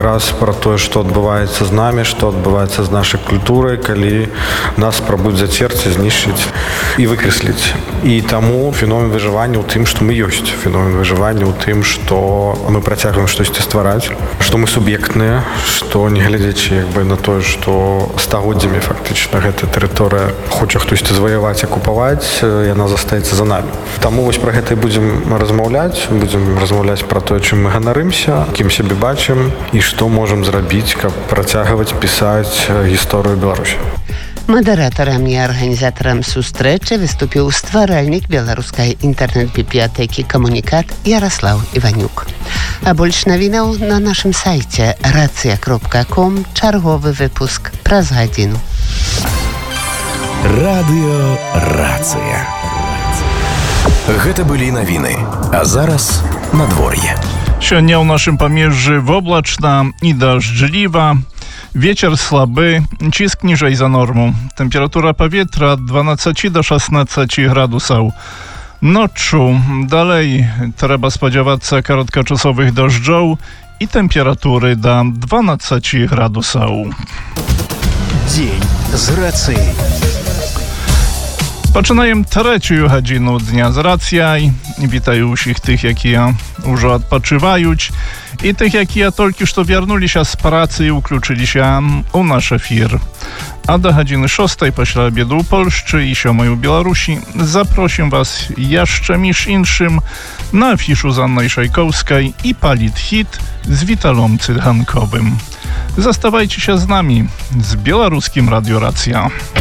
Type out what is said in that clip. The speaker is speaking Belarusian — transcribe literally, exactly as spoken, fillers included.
Раз про тое, што адбываецца з намі, што адбываецца з нашай культурай, калі нас спрабуюць зацерці, знішчыць і выкрэсліць. І таму феномен выжывання ў тым, што мы ёсць. Феномен выжывання ў тым, што мы працягваем штосьці ствараць, што мы суб'ектныя, што не глядзячы як бы на тое, што стагоддзямі фактычна гэта тэрыторыя хоча хтосьці заваяваць, акупаваць, яна застаецца за намі. Таму вось пра гэта і будзем размаўляць, будзем размаўляць пра тое, чым мы ганарымся, кім сябе бачым і што можам зрабіць, каб працягваць пісаць гісторыю Беларусі. Мадэратарам і арганізатарам сустрэчы выступіў стваральнік беларускай інтэрнэт-бібліятэкі «Камунікат» Яраслаў Іванюк. А больш навінаў на нашым сайце рацыя кропка ком, чарговы выпуск праз гадзіну. Радыё «Рацыя». Гэта былі навіны, а зараз надвор'е. Сёння ў нашым памежжы воблачна і дажджліва. Вецер слабы, ціск ніжэй за норму. Тэмпература паветра ад дванаццаці да шаснаццаці градусаў. Ноччу далей трэба спадзявацца кароткачасовых дажджоў і тэмпературы да дванаццаці градусаў. Дзень з рацыяй. Пачынаем трэцюю гадзіну дня з рацыяй. Вітаю ўсіх тых, якія ўжо адпачываюць, і тых, якія толькі што вярнуліся з працы і ўключыліся ў наш эфір. А да гадзіны шостай пасля абеду ў Польшчы і сёмай у Беларусі запросім вас яшчэ між іншым на афішу з Аннай Шайкоўскай і палітхіт з Віталом Цыганковым. Заставайцеся з намі, з беларускім радыё «Рацыя».